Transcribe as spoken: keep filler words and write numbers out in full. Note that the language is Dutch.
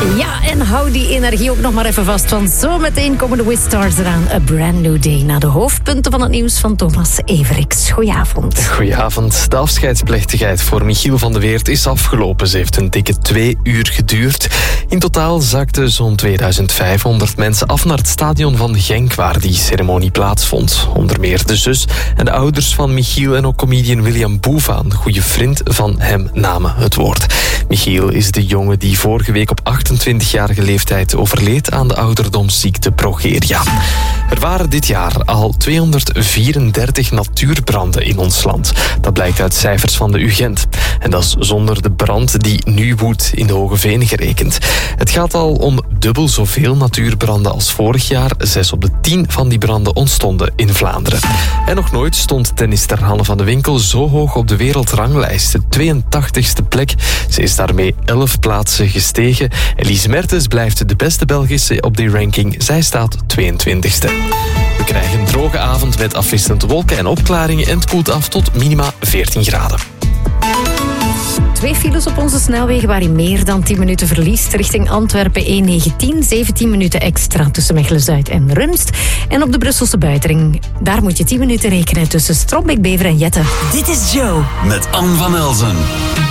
Ja, en hou die energie ook nog maar even vast, want zometeen komen de Wistars eraan. A Brand New Day. Na de hoofdpunten van het nieuws van Thomas Everiks. Goedenavond. Goedenavond. De afscheidsplechtigheid voor Michiel van de Weert is afgelopen. Ze heeft een dikke twee uur geduurd. In totaal zakten zo'n tweeduizend vijfhonderd mensen af naar het stadion van Genk, waar die ceremonie plaatsvond. Onder meer de zus en de ouders van Michiel en ook comedian William Boeva, een goede vriend van hem, namen het woord. Michiel is de jongen die vorige week op achtentwintigjarige leeftijd overleed aan de ouderdomsziekte progeria. Er waren dit jaar al tweehonderdvierendertig natuurbranden in ons land. Dat blijkt uit cijfers van de U Gent. En dat is zonder de brand die nu woedt in de Hoge Veen gerekend. Het gaat al om dubbel zoveel natuurbranden als vorig jaar. Zes op de tien van die branden ontstonden in Vlaanderen. En nog nooit stond tennister Hanne van de Winkel zo hoog op de wereldranglijst. De tweeëntachtigste plek. Ze is daarmee elf plaatsen gestegen. Elise Mertens blijft de beste Belgische op die ranking. Zij staat tweeëntwintigste. We krijgen een droge avond met afwisselende wolken en opklaringen en het koelt af tot minima veertien graden. Twee files op onze snelwegen waar je meer dan tien minuten verliest. Richting Antwerpen E negentien, zeventien minuten extra tussen Mechelen-Zuid en Rumst. En op de Brusselse buitenring, daar moet je tien minuten rekenen tussen Strombeek, Bever en Jette. Dit is Joe met Anne van Elzen.